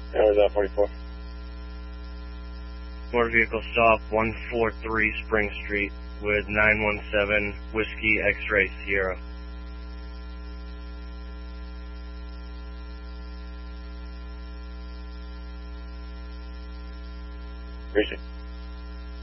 Arizona 44. Motor vehicle stop 143 Spring Street with 917 Whiskey X-Ray Sierra. Appreciate it.